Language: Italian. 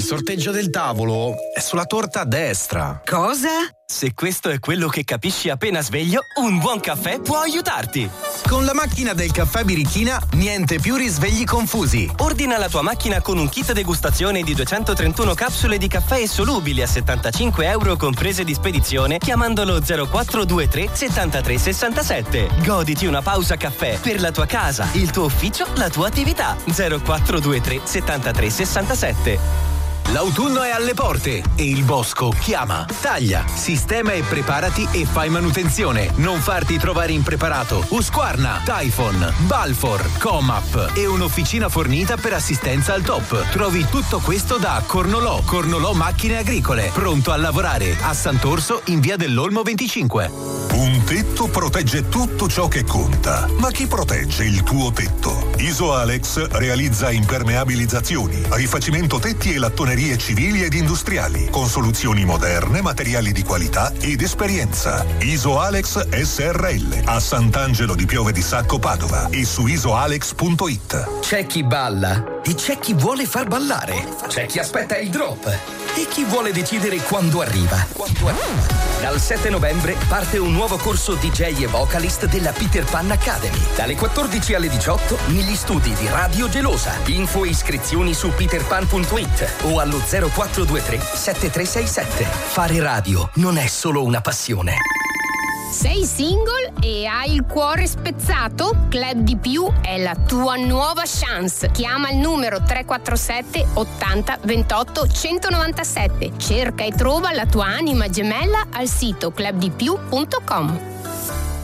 sorteggio del tavolo è sulla torta a destra. Cosa? Se questo è quello che capisci appena sveglio, un buon caffè può aiutarti. Con la macchina del caffè Birichina, niente più risvegli confusi. Ordina la tua macchina con un kit degustazione di 231 capsule di caffè solubili a €75 comprese di spedizione chiamandolo 0423 73 67. Goditi una pausa caffè per la tua casa, il tuo ufficio, la tua attività. 0423 73 67. L'autunno è alle porte e il Bosco chiama. Taglia, sistema e preparati e fai manutenzione. Non farti trovare impreparato. Husqvarna, Typhon, Balfour, Comap e un'officina fornita per assistenza al top. Trovi tutto questo da Cornoloh Macchine Agricole. Pronto a lavorare a Sant'Orso in via dell'Olmo 25. Un tetto protegge tutto ciò che conta. Ma chi protegge il tuo tetto? Isoalex realizza impermeabilizzazioni, rifacimento tetti e lattonerie civili ed industriali, con soluzioni moderne, materiali di qualità ed esperienza. Isoalex SRL a Sant'Angelo di Piove di Sacco, Padova, e su isoalex.it. C'è chi balla e c'è chi vuole far ballare. C'è chi aspetta il drop e chi vuole decidere quando arriva. Dal 7 novembre parte un nuovo corso DJ e vocalist della Peter Pan Academy. Dalle 14 alle 18 negli studi di Radio Gelosa. Info e iscrizioni su peterpan.it o allo 0423 7367. Fare radio non è solo una passione. Sei single e hai il cuore spezzato? Club di Più è la tua nuova chance. Chiama il numero 347 80 28 197. Cerca e trova la tua anima gemella al sito clubdipiù.com.